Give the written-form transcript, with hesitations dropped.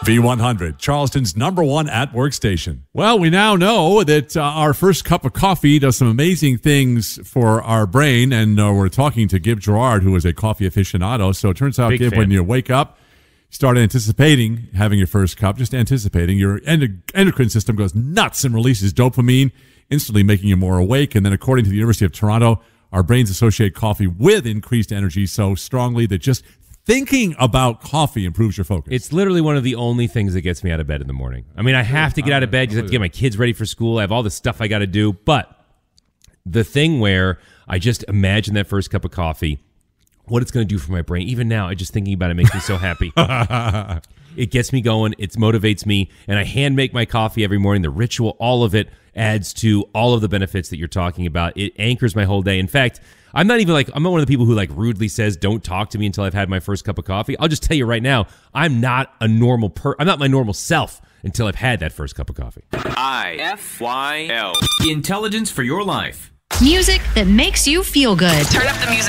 B100, Charleston's #1 at-work station. Well, we now know that our first cup of coffee does some amazing things for our brain, and we're talking to Gib Gerard, who is a coffee aficionado. So it turns out, Gib, when you wake up, start anticipating having your first cup, just anticipating, your endocrine system goes nuts and releases dopamine, instantly making you more awake. And then according to the University of Toronto, our brains associate coffee with increased energy so strongly that just thinking about coffee improves your focus. It's literally one of the only things that gets me out of bed in the morning. I mean, I have to get out of bed. I have to get my kids ready for school. I have all this stuff I got to do. But the thing where I just imagine that first cup of coffee, what it's going to do for my brain. Even now, just thinking about it makes me so happy. It gets me going. It motivates me. And I hand make my coffee every morning. The ritual, all of it adds to all of the benefits that you're talking about. It anchors my whole day. In fact, I'm not one of the people who rudely says, don't talk to me until I've had my first cup of coffee. I'll just tell you right now, I'm not I'm not my normal self until I've had that first cup of coffee. IFYL. Intelligence for your life. Music that makes you feel good. Turn up the music.